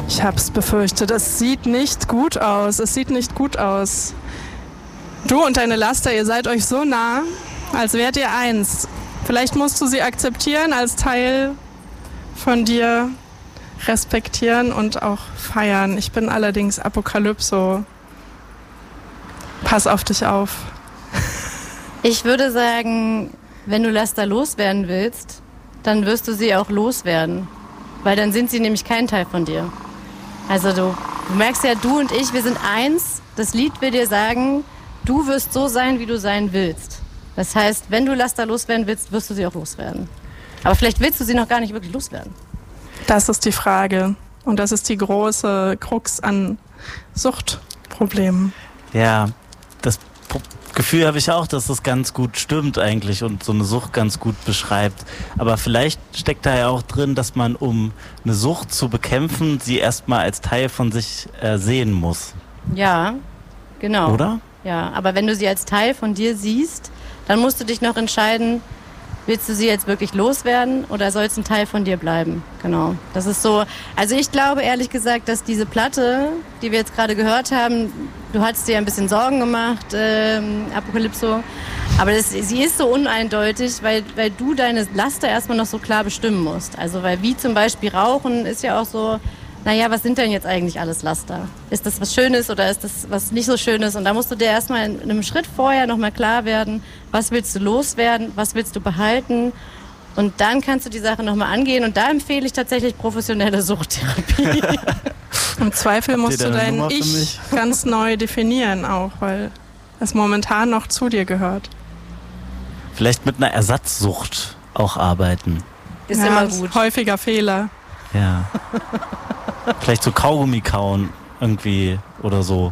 Ich hab's befürchtet. Es sieht nicht gut aus. Du und deine Laster, ihr seid euch so nah, als wärt ihr eins. Vielleicht musst du sie akzeptieren als Teil von dir, respektieren und auch feiern. Ich bin allerdings Apokalypso. Pass auf dich auf. Ich würde sagen, wenn du Laster loswerden willst, dann wirst du sie auch loswerden. Weil dann sind sie nämlich kein Teil von dir. Also du merkst ja, du und ich, wir sind eins. Das Lied will dir sagen, du wirst so sein, wie du sein willst. Das heißt, wenn du Laster loswerden willst, wirst du sie auch loswerden. Aber vielleicht willst du sie noch gar nicht wirklich loswerden. Das ist die Frage. Und das ist die große Krux an Suchtproblemen. Ja, das Gefühl habe ich auch, dass das ganz gut stimmt eigentlich und so eine Sucht ganz gut beschreibt. Aber vielleicht steckt da ja auch drin, dass man, um eine Sucht zu bekämpfen, sie erstmal als Teil von sich sehen muss. Ja, genau. Oder? Ja, aber wenn du sie als Teil von dir siehst, dann musst du dich noch entscheiden, willst du sie jetzt wirklich loswerden oder soll es ein Teil von dir bleiben? Genau, das ist so. Also ich glaube ehrlich gesagt, dass diese Platte, die wir jetzt gerade gehört haben, du hattest dir ein bisschen Sorgen gemacht, Apokalypso, aber sie ist so uneindeutig, weil du deine Laster erstmal noch so klar bestimmen musst. Also weil wie zum Beispiel Rauchen ist ja auch so, naja, was sind denn jetzt eigentlich alles Laster? Ist das was Schönes oder ist das was nicht so Schönes? Und da musst du dir erstmal in einem Schritt vorher nochmal klar werden, was willst du loswerden, was willst du behalten? Und dann kannst du die Sache nochmal angehen. Und da empfehle ich tatsächlich professionelle Suchttherapie. Im Zweifel musst du dein Ich ganz neu definieren auch, weil es momentan noch zu dir gehört. Vielleicht mit einer Ersatzsucht auch arbeiten. Ist immer gut. Häufiger Fehler. Ja. Vielleicht so Kaugummi kauen irgendwie oder so.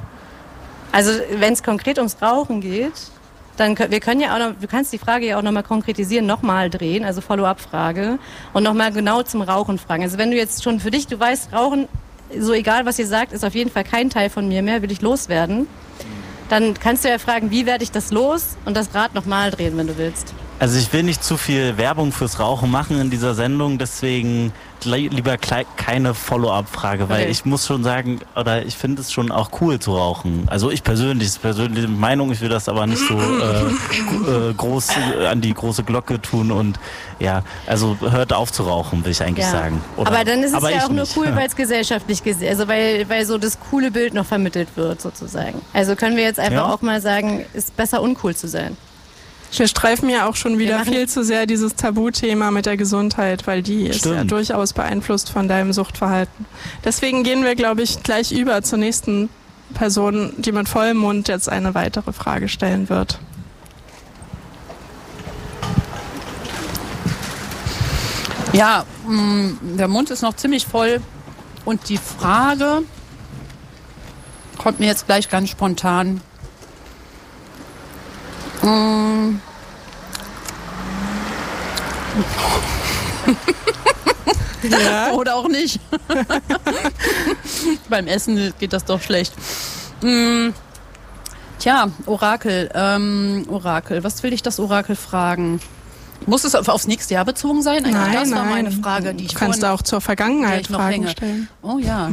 Also wenn es konkret ums Rauchen geht, dann du kannst die Frage ja auch nochmal konkretisieren, nochmal drehen, also Follow-up-Frage und nochmal genau zum Rauchen fragen. Also wenn du jetzt schon für dich, du weißt, Rauchen, so egal was ihr sagt, ist auf jeden Fall kein Teil von mir mehr, will ich loswerden, dann kannst du ja fragen, wie werde ich das los und das Rad nochmal drehen, wenn du willst. Also ich will nicht zu viel Werbung fürs Rauchen machen in dieser Sendung, deswegen lieber keine Follow-up-Frage, weil ich muss schon sagen, oder ich finde es schon auch cool zu rauchen. Also ich persönlich, das ist persönliche Meinung, ich will das aber nicht so groß an die große Glocke tun und ja, also hört auf zu rauchen, will ich eigentlich sagen. Oder, aber dann ist es ja auch nur nicht. cool, weil es gesellschaftlich gesehen, also weil so das coole Bild noch vermittelt wird sozusagen. Also können wir jetzt einfach auch mal sagen, ist besser uncool zu sein. Wir streifen ja auch schon wieder viel zu sehr dieses Tabuthema mit der Gesundheit, weil die ist ja durchaus beeinflusst von deinem Suchtverhalten. Deswegen gehen wir, glaube ich, gleich über zur nächsten Person, die mit vollem Mund jetzt eine weitere Frage stellen wird. Ja, der Mund ist noch ziemlich voll und die Frage kommt mir jetzt gleich ganz spontan. Ja. Oder auch nicht. Beim Essen geht das doch schlecht. Tja, Orakel. Was will ich das Orakel fragen? Muss es aufs nächste Jahr bezogen sein? Nein, das war meine Frage, die ich kannst du auch zur Vergangenheit Fragen stellen. Oh ja.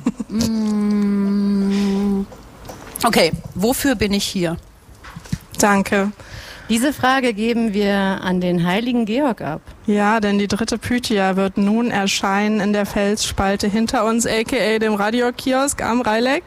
Okay, wofür bin ich hier? Danke. Diese Frage geben wir an den heiligen Georg ab. Ja, denn die dritte Pythia wird nun erscheinen in der Felsspalte hinter uns, a.k.a. dem Radiokiosk am Rheileck.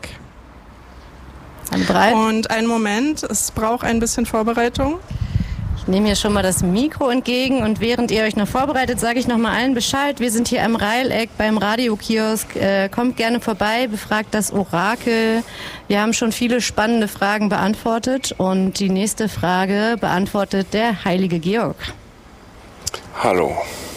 Und einen Moment, es braucht ein bisschen Vorbereitung. Ich nehme hier schon mal das Mikro entgegen und während ihr euch noch vorbereitet, sage ich noch mal allen Bescheid. Wir sind hier am Rheileck beim Radiokiosk. Kommt gerne vorbei, befragt das Orakel. Wir haben schon viele spannende Fragen beantwortet und die nächste Frage beantwortet der heilige Georg. Hallo,